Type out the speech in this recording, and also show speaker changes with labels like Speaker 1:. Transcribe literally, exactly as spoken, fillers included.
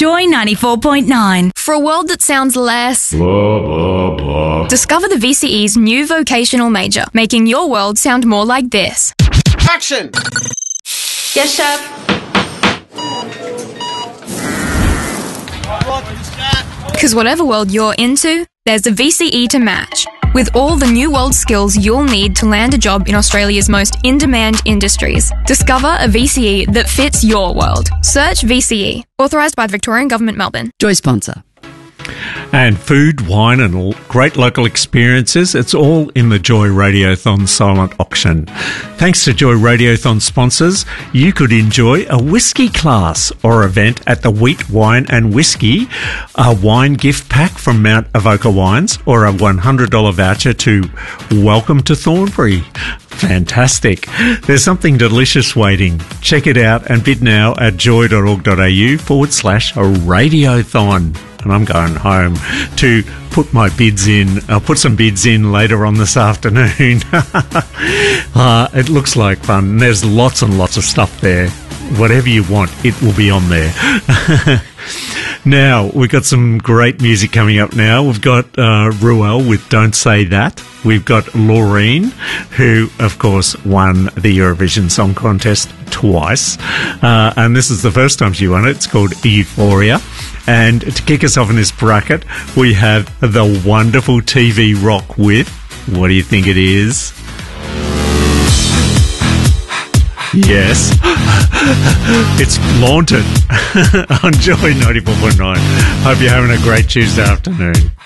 Speaker 1: Joy ninety-four point nine.
Speaker 2: For a world that sounds less
Speaker 3: blah, blah, blah.
Speaker 2: Discover the V C E's new vocational major, making your world sound more like this.
Speaker 4: Action!
Speaker 5: Yes, chef.
Speaker 2: Because whatever world you're into, there's a V C E to match. With all the new world skills you'll need to land a job in Australia's most in-demand industries. Discover a V C E that fits your world. Search V C E. Authorised by the Victorian Government, Melbourne.
Speaker 6: Joy sponsor.
Speaker 7: And food, wine and all great local experiences, it's all in the Joy Radiothon silent auction. Thanks to Joy Radiothon sponsors, you could enjoy a whiskey class or event at the Wheat Wine and Whiskey, a wine gift pack from Mount Avoca Wines, or a one hundred dollars voucher to Welcome to Thornbury. Fantastic. There's something delicious waiting. Check it out and bid now at joy.org.au forward slash radiothon. And I'm going home to put my bids in. I'll put some bids in later on this afternoon. uh, it looks like fun. There's lots and lots of stuff there. Whatever you want, it will be on there. Now, we've got some great music coming up now. We've got uh, Ruel with Don't Say That. We've got Laureen, who, of course, won the Eurovision Song Contest twice. Uh, and this is the first time she won it. It's called Euphoria. And to kick us off in this bracket, we have the wonderful T V Rock with, what do you think it is? Yes, it's Flaunted on Joy ninety-four point nine. Hope you're having a great Tuesday afternoon.